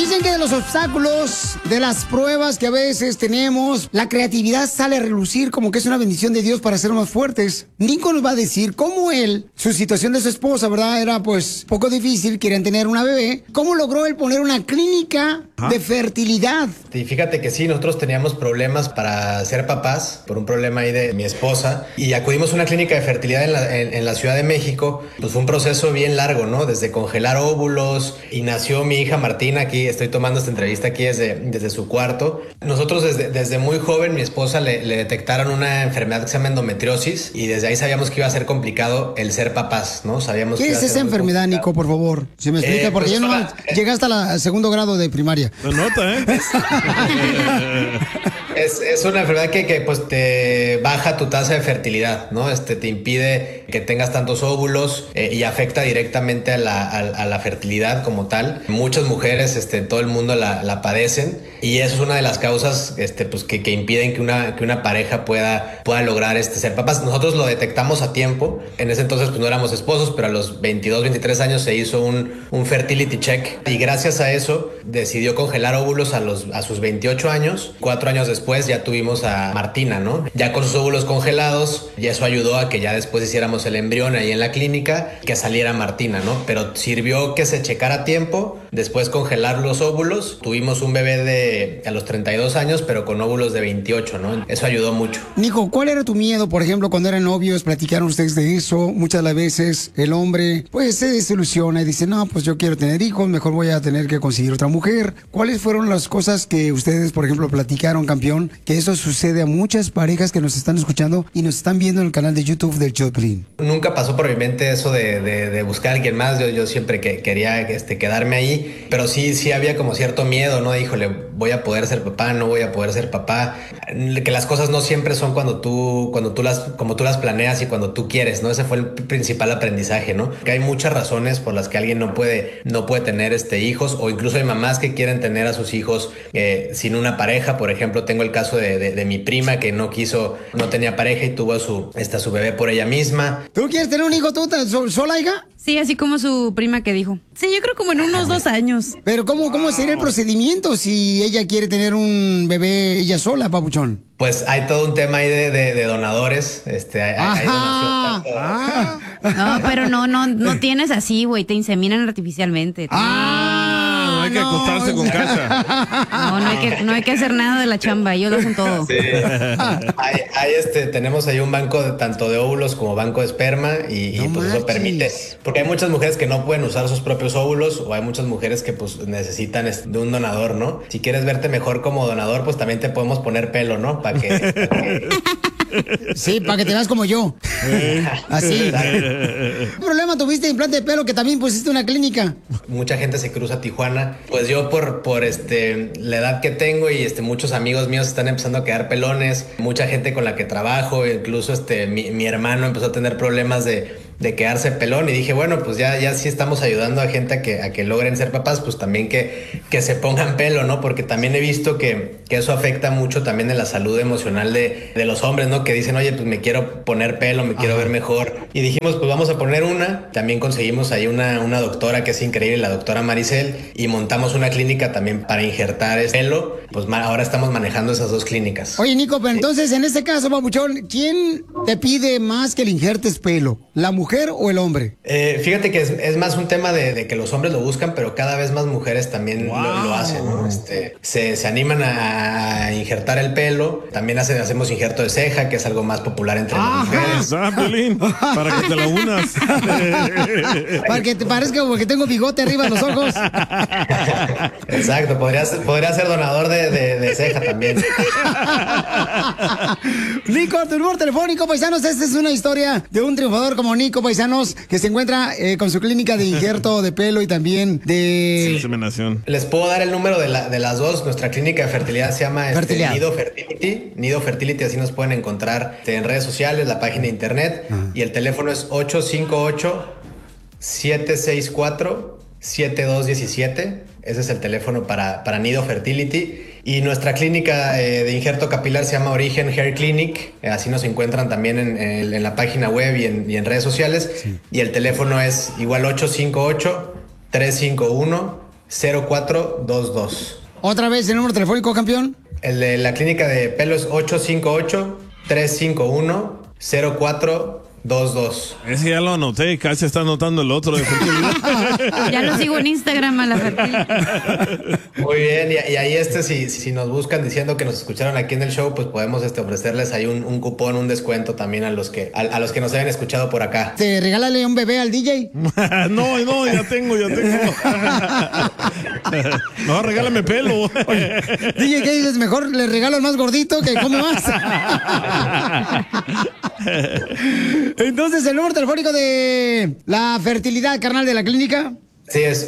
Dicen que de los obstáculos, de las pruebas que a veces tenemos, la creatividad sale a relucir como que es una bendición de Dios para ser más fuertes. Nico nos va a decir cómo él, su situación de su esposa, ¿verdad? Era pues poco difícil, querían tener una bebé. ¿Cómo logró él poner una clínica de fertilidad? Y fíjate que sí, nosotros teníamos problemas para ser papás, por un problema ahí de mi esposa, y acudimos a una clínica de fertilidad en la Ciudad de México. Pues fue un proceso bien largo, ¿no? Desde congelar óvulos, y nació mi hija Martina. Aquí estoy tomando esta entrevista aquí desde su cuarto. Nosotros desde muy joven, mi esposa le detectaron una enfermedad que se llama endometriosis, y desde ahí sabíamos que iba a ser complicado el ser papás, ¿no? Sabíamos ¿Qué que es esa enfermedad, Nico, por favor? Si me explica, porque pues yo no llegué hasta el segundo grado de primaria. La nota, ¿eh? Es una enfermedad que pues te baja tu tasa de fertilidad, ¿no? Te impide que tengas tantos óvulos y afecta directamente a la fertilidad como tal. Muchas mujeres en todo el mundo la padecen, y eso es una de las causas pues que impiden que una pareja pueda lograr ser papás. Nosotros lo detectamos a tiempo. En ese entonces pues no éramos esposos, pero a los 22, 23 años se hizo un fertility check, y gracias a eso decidió congelar óvulos a sus 28 años. 4 años después ya tuvimos a Martina, ¿no? Ya con sus óvulos congelados, y eso ayudó a que ya después hiciéramos el embrión ahí en la clínica, que saliera Martina, ¿no? Pero sirvió que se checara a tiempo, después congelar los óvulos. Tuvimos un bebé a los 32 años, pero con óvulos de 28, ¿no? Eso ayudó mucho. Nico, ¿cuál era tu miedo, por ejemplo, cuando eran novios? Platicaron ustedes de eso. Muchas de las veces el hombre, pues, se desilusiona y dice, no, pues yo quiero tener hijos, mejor voy a tener que conseguir otra mujer. ¿Cuáles fueron las cosas que ustedes, por ejemplo, platicaron, campeón? Que eso sucede a muchas parejas que nos están escuchando y nos están viendo en el canal de YouTube del Choplin. Nunca pasó por mi mente eso de buscar a alguien más. Yo siempre quería quedarme ahí, pero sí había como cierto miedo, ¿no? Híjole, voy a poder ser papá, no voy a poder ser papá. Que las cosas no siempre son como tú las planeas y cuando tú quieres, ¿no? Ese fue el principal aprendizaje, ¿no? Que hay muchas razones por las que alguien no puede tener hijos, o incluso hay mamás que quieren tener a sus hijos sin una pareja. Por ejemplo, tengo el caso de mi prima que no tenía pareja y tuvo su bebé por ella misma. ¿Tú quieres tener un hijo tú sola, hija? Sí, así como su prima que dijo. Sí, yo creo como en unos 2 años. Pero ¿cómo sería el procedimiento si ella quiere tener un bebé ella sola, papuchón? Pues hay todo un tema ahí de donadores. Hay donación. No, pero no tienes así, güey. Te inseminan artificialmente. No hay que acostarse con Cacha. No hay que hacer nada de la chamba. Ellos lo hacen todo. Sí. Tenemos ahí un banco tanto de óvulos como banco de esperma, y pues eso permite. Porque hay muchas mujeres que no pueden usar sus propios óvulos, o hay muchas mujeres que pues necesitan de un donador, ¿no? Si quieres verte mejor como donador, pues también te podemos poner pelo, ¿no? Sí, para que te veas como yo. Así. ¿Qué problema tuviste de implante de pelo que también pusiste una clínica? Mucha gente se cruza a Tijuana. Pues yo por la edad que tengo, y muchos amigos míos están empezando a quedar pelones. Mucha gente con la que trabajo, incluso mi hermano empezó a tener problemas de quedarse pelón, y dije, bueno, pues ya sí estamos ayudando a gente a que logren ser papás, pues también que se pongan pelo, ¿no? Porque también he visto que eso afecta mucho también en la salud emocional de los hombres, ¿no? Que dicen, oye, pues me quiero poner pelo, me quiero ver mejor. Y dijimos, pues vamos a poner una. También conseguimos ahí una doctora que es increíble, la doctora Maricel, y montamos una clínica también para injertar pelo. Pues ahora estamos manejando esas 2 clínicas. Oye, Nico, pero entonces en este caso, papuchón, ¿quién te pide más que le injertes pelo? ¿La mujer o el hombre? Fíjate que es más un tema de que los hombres lo buscan, pero cada vez más mujeres también lo hacen, ¿no? Se animan a injertar el pelo. También hacemos injerto de ceja, que es algo más popular entre las mujeres. Piolín, para que te la unas. Para que te parezca como que tengo bigote arriba de los ojos. Exacto, podría ser donador de ceja también. Nico, tu número telefónico, paisanos. Esta es una historia de un triunfador como Nico, paisanos, que se encuentra con su clínica de injerto de pelo y también de inseminación. Les puedo dar el número de las 2. Nuestra clínica de fertilidad se llama Nido Fertility. Nido Fertility, así nos pueden encontrar en redes sociales, la página de internet. Y el teléfono es 858-764-7217. Ese es el teléfono para Nido Fertility. Y nuestra clínica de injerto capilar se llama Origen Hair Clinic. Así nos encuentran también en la página web y en redes sociales. Sí. Y el teléfono es igual 858-351 0422. Otra vez el número telefónico, campeón. El de la clínica de pelo es 858-351-0422. Ese ya lo anoté, casi está anotando el otro de fertilidad. Ya lo sigo en Instagram a la fertilidad. Muy bien, y ahí si nos buscan diciendo que nos escucharon aquí en el show, pues podemos ofrecerles ahí un cupón, un descuento también a los que nos hayan escuchado por acá. ¿Te regálale un bebé al DJ? No, ya tengo. No, regálame pelo. DJ, ¿qué dices? Mejor le regalo al más gordito que come más. Entonces, el número telefónico de la fertilidad, carnal, de la clínica. Sí, es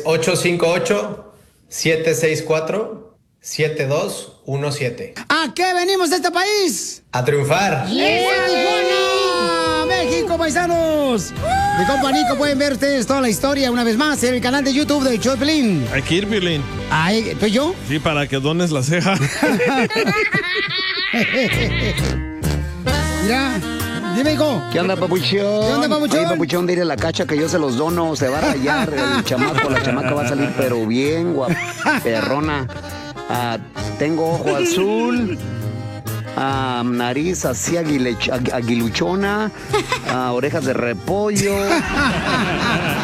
858-764-7217. ¿A qué venimos a este país? A triunfar. ¡Tijuana! ¡México, paisanos! Mi compa Nico, pueden ver ustedes toda la historia una vez más en el canal de YouTube de Show de Piolín. Hay que ir, Piolín. Ay, ¿pues yo? Sí, para que dones la ceja. Mira, dime, hijo. ¿Qué onda, papuchón? ¿Qué onda, papuchón? Oye, papuchón, dile a la Cacha que yo se los dono, se va a rayar el chamaco, la chamaca va a salir pero bien guaperrona. Tengo ojo azul, nariz así aguiluchona, orejas de repollo.